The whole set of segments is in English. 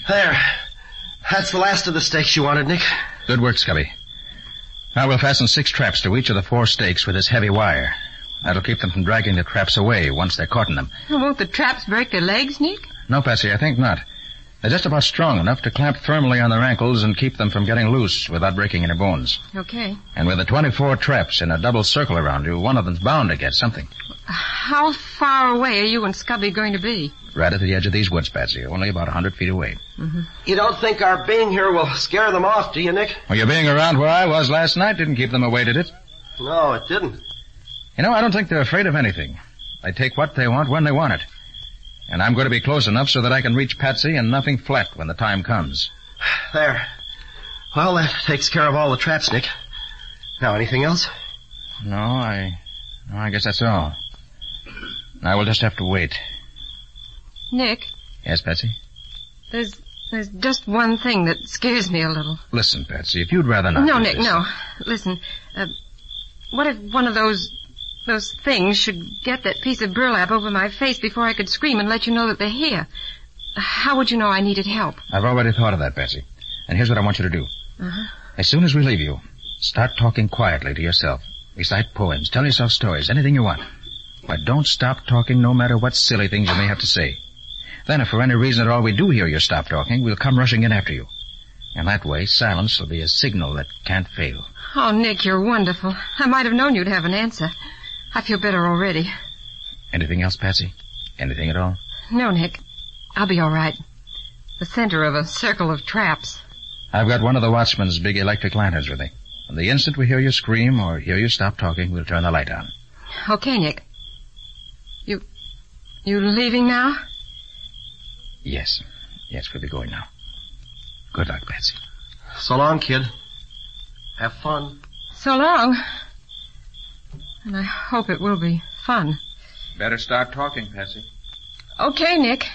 There. That's the last of the stakes you wanted, Nick. Good work, Scubby. Now we'll fasten 6 traps to each of the 4 stakes with this heavy wire. That'll keep them from dragging the traps away once they're caught in them. Won't the traps break their legs, Nick? No, Patsy, I think not. They're just about strong enough to clamp firmly on their ankles and keep them from getting loose without breaking any bones. Okay. And with the 24 traps in a double circle around you, one of them's bound to get something. How far away are you and Scubby going to be? Right at the edge of these woods, Patsy, only about 100 feet away. Mm-hmm. You don't think our being here will scare them off, do you, Nick? Well, your being around where I was last night didn't keep them away, did it? No, it didn't. You know, I don't think they're afraid of anything. They take what they want when they want it. And I'm going to be close enough so that I can reach Patsy and nothing flat when the time comes. There. Well, that takes care of all the traps, Nick. Now, anything else? No, I guess that's all. Now we'll just have to wait. Nick? Yes, Patsy? There's just one thing that scares me a little. Listen, Patsy, if you'd rather not... No, do Nick, this, no. Listen, what if one of those things should get that piece of burlap over my face before I could scream and let you know that they're here? How would you know I needed help? I've already thought of that, Patsy. And here's what I want you to do. Uh-huh. As soon as we leave you, start talking quietly to yourself. Recite poems, tell yourself stories, anything you want. But don't stop talking no matter what silly things you may have to say. Then if for any reason at all we do hear you stop talking, we'll come rushing in after you. And that way, silence will be a signal that can't fail. Oh, Nick, you're wonderful. I might have known you'd have an answer. I feel better already. Anything else, Patsy? Anything at all? No, Nick. I'll be all right. The center of a circle of traps. I've got one of the watchman's big electric lanterns with me. And the instant we hear you scream or hear you stop talking, we'll turn the light on. Okay, Nick. You leaving now? Yes. Yes, we'll be going now. Good luck, Patsy. So long, kid. Have fun. So long. And I hope it will be fun. Better start talking, Patsy. Okay, Nick.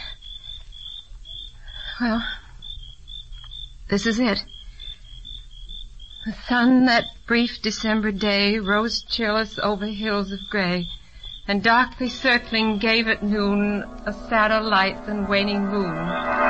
Well, this is it. The sun that brief December day rose cheerless over hills of gray, and darkly circling gave at noon a sadder light than waning moon.